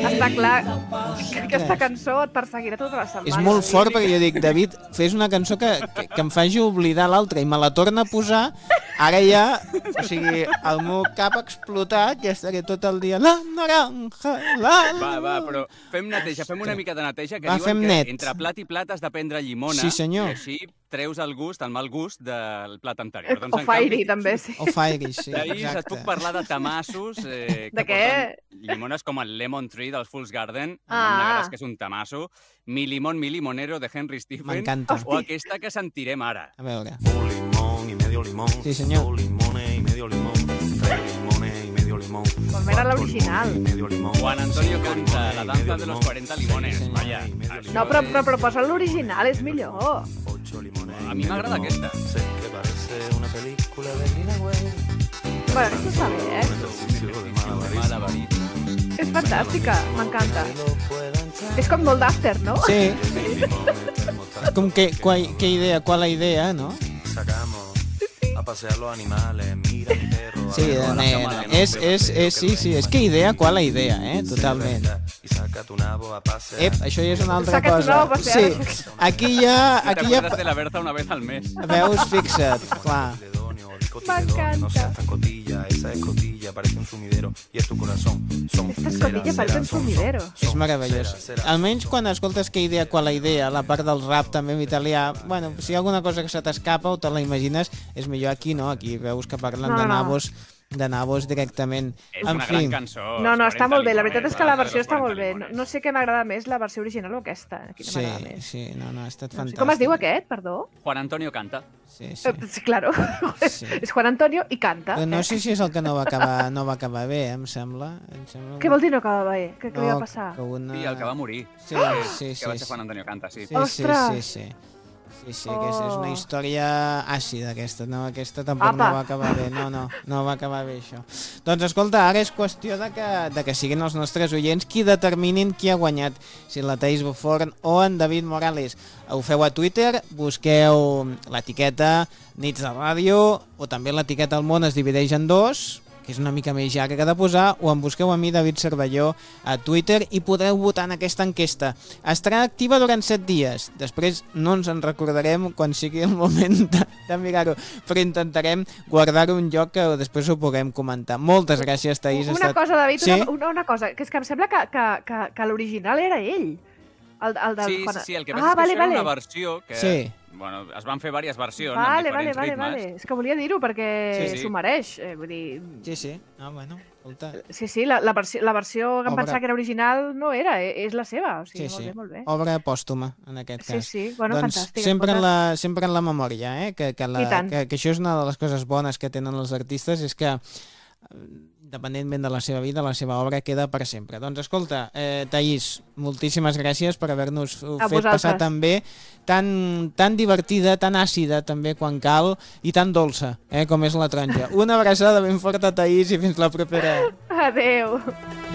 Està clar que aquesta cançó et perseguirà tota la setmana. És molt fort perquè jo dic, David, fes una cançó que em faci oblidar l'altra i me la torna a posar, ara ja, o sigui, el meu cap ha explotat i estaré tot el dia la naranja, Va, però fem neteja, fem una mica de neteja, que Va, diuen que net. entre plat i plat has de prendre llimona, Sí, senyor. i així treus el mal gust del plat anterior. O Fairy, també, sí. O Fairy, sí, Taís, et exacte. puc parlar de tamassos De què? porten llimones com el Lemon Tree dels Fool's Garden, que és un tamasso, Mi limón, mi limonero de Henry Stephen, M'encanta. o aquesta que sentirem ara. A veure. Un limón y medio limón. Sí, señor. Dos limones y medio limón. Tres limones y medio limón. Com era l'original. Y medio limón. Juan Antonio canta la danza de los 40 limones. Vaya. No, però posa l'original, és millor. Ocho limones. A mi m'agrada aquesta. Sé que parece una película de Greenaway. Bueno, aquesta està bé, Un ejercicio de malabarismo. És fantàstica, m'encanta. És com molt d'after, no? Sí, com que, qual la idea, no? Sacamos a pasear los animales. Mira mi perro. Sí, sí, és que idea, qual la idea, totalment. Y saca tu nabo a pasear. Això ja és una altra Saca tu cosa. nabo a pasear. Sí, aquí ja... Te acuerdas de la Berta una vez al mes. Veus, fixa't, clar. M'encanta. No seas tan cotilla, esa escotilla parece un sumidero y es tu corazón. Son, Esta escotilla parece un sumidero. És meravellós. Almenys quan escoltes que idea, qual la idea, la part del rap també en italià, bueno, si hi ha alguna cosa que se t'escapa o te la imagines, és millor aquí, no? Aquí veus que parlen de nabos directament. És una gran cançó. No, està 40 molt bé. La veritat limones, és que la de versió los està 40 molt bé. limones. No sé què m'agrada més, la versió original o aquesta. Aquí no m'agrada més. Sí, no, ha estat No sé. fantàstic. Com es diu aquest, perdó? Juan Antonio canta. Sí. Sí, claro. Sí. És Juan Antonio i canta. Però no sé si és el que no va acabar bé, em sembla. Què vol dir no acaba bé? Què li va passar? Que una... Sí, el que va morir. Sí, Que sí, va ser Juan Antonio canta, sí. Sí, Ostres! Sí, que és una història àcida aquesta, no, aquesta tampoc Apa. no va acabar bé, no va acabar bé això. Doncs escolta, ara és qüestió de que siguin els nostres oients qui determinin qui ha guanyat, si la Thaís Buforn o en David Morales. Ho feu a Twitter, busqueu l'etiqueta Nits de Ràdio o també l'etiqueta El Món es divideix en dos, que és una mica més llarga de posar, o em busqueu a mi, David Cervelló, a Twitter i podreu votar en aquesta enquesta. Estarà activa durant 7 dies. Després no ens en recordarem quan sigui el moment de mirar-ho, però intentarem guardar un lloc que després ho puguem comentar. Moltes gràcies, Thaís. Una cosa, David, Sí? una cosa, que és que em sembla que l'original era ell. El del Sí, el que passa és que això era una versió que... Sí. Bueno, es van fer diverses versions Vale. amb diferents ritmes. És que volia dir-ho perquè Sí. s'ho mereix. Vull dir... Sí. Ah, bueno, escolta. Sí, la versió que em Obra. pensava que era original no era, és la seva. O sigui, Sí. Molt bé. Obra pòstuma, en aquest cas. Sí, bueno, doncs fantàstic. sempre en la memòria, que això és una de les coses bones que tenen els artistes, és que independentment de la seva vida, la seva obra queda per sempre. Doncs escolta, Thaís, moltíssimes gràcies per haver-nos fet passar tan bé, tan divertida, tan àcida també quan cal i tan dolça, com és la taronja. Una abraçada ben forta, Thaís, i fins la propera. Adéu.